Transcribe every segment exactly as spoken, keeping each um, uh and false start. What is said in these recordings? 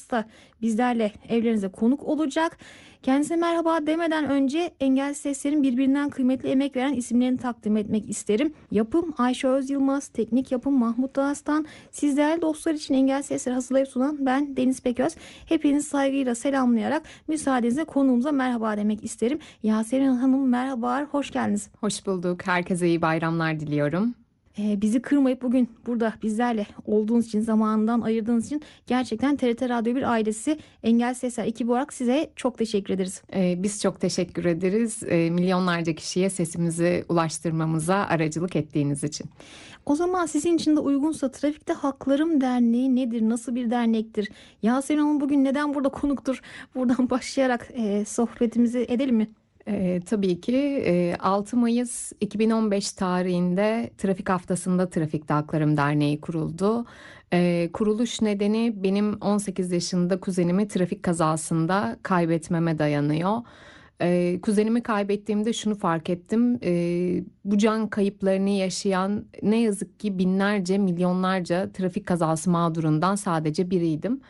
Yılmaz da bizlerle evlerinize konuk olacak. Kendisine merhaba demeden önce engelsiz seslerin birbirinden kıymetli emek veren isimlerini takdim etmek isterim. Yapım Ayşe Öz Yılmaz, teknik yapım Mahmut Dağıstan, siz değerli dostlar için engelsiz sesleri hazırlayıp sunan ben Deniz Peköz. Hepinizi saygıyla selamlayarak müsaadenizle konuğumuza merhaba demek isterim. Yasemin Hanım merhaba, hoş geldiniz. Hoş bulduk. Herkese iyi bayramlar diliyorum. Ee, bizi kırmayıp bugün burada bizlerle olduğunuz için, zamanından ayırdığınız için gerçekten T R T Radyo bir ailesi Engelsiz Sesler ekibi olarak size çok teşekkür ederiz. Ee, biz çok teşekkür ederiz. Ee, milyonlarca kişiye sesimizi ulaştırmamıza aracılık ettiğiniz için. O zaman sizin için de uygunsa Trafikte Haklarım Derneği nedir? Nasıl bir dernektir? Yasemin Hanım bugün neden burada konuktur? Buradan başlayarak e, sohbetimizi edelim mi? Ee, tabii ki e, altı Mayıs iki bin on beş tarihinde Trafik Haftası'nda Trafikte Haklarım Derneği kuruldu. Ee, kuruluş nedeni benim on sekiz yaşında kuzenimi trafik kazasında kaybetmeme dayanıyor. Ee, kuzenimi kaybettiğimde şunu fark ettim. Ee, bu can kayıplarını yaşayan ne yazık ki binlerce, milyonlarca trafik kazası mağdurundan sadece biriydim.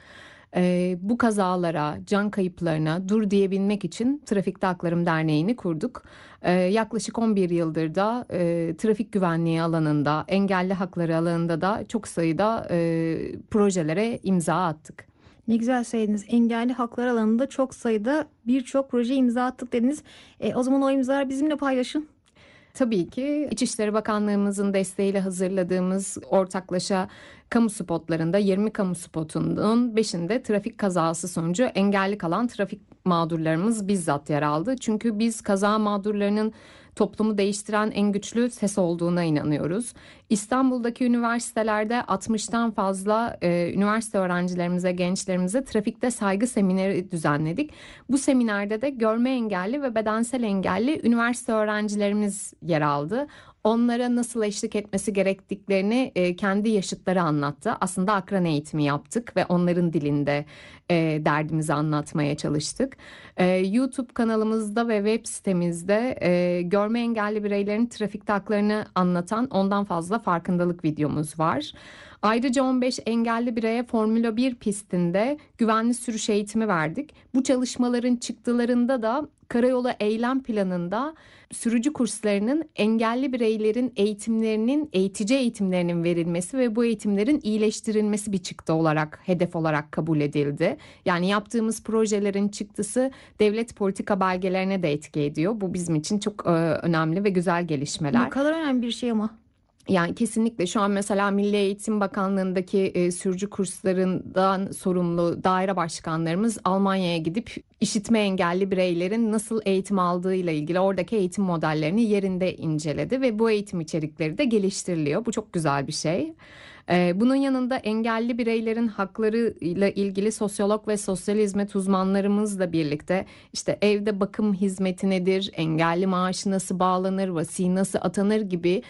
Ee, bu kazalara, can kayıplarına dur diyebilmek için Trafikte Haklarım Derneği'ni kurduk. Ee, yaklaşık on bir yıldır da e, trafik güvenliği alanında, engelli hakları alanında da çok sayıda e, projelere imza attık. Ne güzel söylediniz. Engelli haklar alanında çok sayıda birçok proje imza attık dediniz. E, o zaman o imzaları bizimle paylaşın. Tabii ki İçişleri Bakanlığımızın desteğiyle hazırladığımız ortaklaşa kamu spotlarında yirmi kamu spotunun beşinde trafik kazası sonucu engelli kalan trafik mağdurlarımız bizzat yer aldı. Çünkü biz kaza mağdurlarının toplumu değiştiren en güçlü ses olduğuna inanıyoruz. İstanbul'daki üniversitelerde altmıştan fazla e, üniversite öğrencilerimize, gençlerimize trafikte saygı semineri düzenledik. Bu seminerde de görme engelli ve bedensel engelli üniversite öğrencilerimiz yer aldı. Onlara nasıl eşlik etmesi gerektiklerini e, kendi yaşıtları anlattı. Aslında akran eğitimi yaptık ve onların dilinde e, derdimizi anlatmaya çalıştık. E, YouTube kanalımızda ve web sitemizde e, görme engelli bireylerin trafikte haklarını anlatan ondan fazla farkındalık videomuz var. Ayrıca on beş engelli bireye Formula bir pistinde güvenli sürüş eğitimi verdik. Bu çalışmaların çıktılarında da Karayolu Eylem Planı'nda sürücü kurslarının engelli bireylerin eğitimlerinin, eğitici eğitimlerinin verilmesi ve bu eğitimlerin iyileştirilmesi bir çıktı olarak, hedef olarak kabul edildi. Yani yaptığımız projelerin çıktısı devlet politika belgelerine de etki ediyor. Bu bizim için çok e, önemli ve güzel gelişmeler. Ne kadar önemli bir şey ama. Yani kesinlikle şu an mesela Milli Eğitim Bakanlığı'ndaki e, sürücü kurslarından sorumlu daire başkanlarımız Almanya'ya gidip işitme engelli bireylerin nasıl eğitim aldığıyla ilgili oradaki eğitim modellerini yerinde inceledi ve bu eğitim içerikleri de geliştiriliyor. Bu çok güzel bir şey. Bunun yanında engelli bireylerin haklarıyla ilgili sosyolog ve sosyal hizmet uzmanlarımızla birlikte işte evde bakım hizmeti nedir, engelli maaşı nasıl bağlanır, vasi nasıl atanır gibi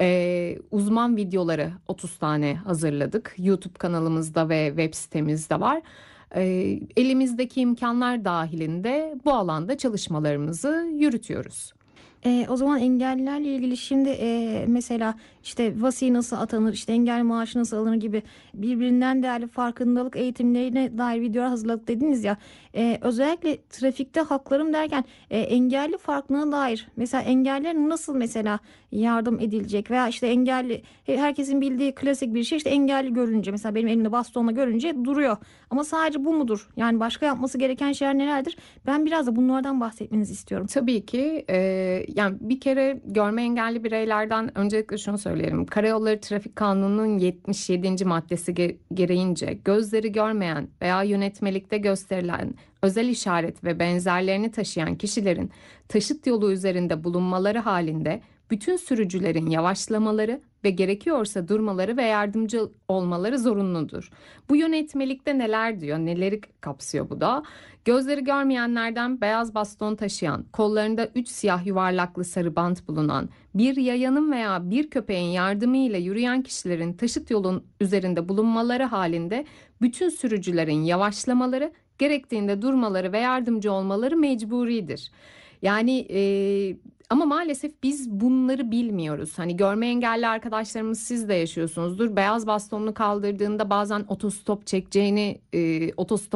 e, uzman videoları otuz tane hazırladık. YouTube kanalımızda ve web sitemizde var. E, elimizdeki imkanlar dahilinde bu alanda çalışmalarımızı yürütüyoruz. E, o zaman engellilerle ilgili şimdi e, mesela işte vasi nasıl atanır, işte engelli maaşı nasıl alınır gibi birbirinden değerli farkındalık eğitimlerine dair videolar hazırladık dediniz ya. E, özellikle trafikte haklarım derken e, engelli farklılığına dair mesela engelliler nasıl mesela yardım edilecek veya işte engelli herkesin bildiği klasik bir şey işte engelli görünce mesela benim elimde bastonla görünce duruyor. Ama sadece bu mudur? Yani başka yapması gereken şeyler nelerdir? Ben biraz da bunlardan bahsetmenizi istiyorum. Tabii ki e, yani bir kere görme engelli bireylerden öncelikle şunu söyleyelim. Karayolları Trafik Kanunu'nun yetmiş yedinci maddesi ge- gereğince gözleri görmeyen veya yönetmelikte gösterilen özel işaret ve benzerlerini taşıyan kişilerin taşıt yolu üzerinde bulunmaları halinde bütün sürücülerin yavaşlamaları ve gerekiyorsa durmaları ve yardımcı olmaları zorunludur. Bu yönetmelikte neler diyor, neleri kapsıyor bu da? Gözleri görmeyenlerden beyaz baston taşıyan, kollarında üç siyah yuvarlaklı sarı bant bulunan, bir yayanın veya bir köpeğin yardımıyla yürüyen kişilerin taşıt yolun üzerinde bulunmaları halinde bütün sürücülerin yavaşlamaları, gerektiğinde durmaları ve yardımcı olmaları mecburidir. Yani e, ama maalesef biz bunları bilmiyoruz. Hani görme engelli arkadaşlarımız siz de yaşıyorsunuzdur. Beyaz bastonunu kaldırdığında bazen otostop çekeceğini, e, otostop